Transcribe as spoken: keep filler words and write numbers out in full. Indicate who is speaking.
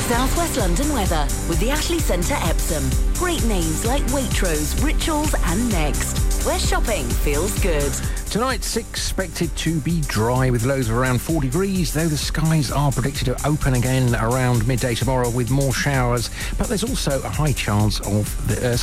Speaker 1: South West London weather with the Ashley Centre Epsom. Great names like Waitrose, Rituals and Next, where shopping feels good.
Speaker 2: Tonight's expected to be dry with lows of around four degrees, though the skies are predicted to open again around midday tomorrow with more showers. But there's also a high chance of the, uh,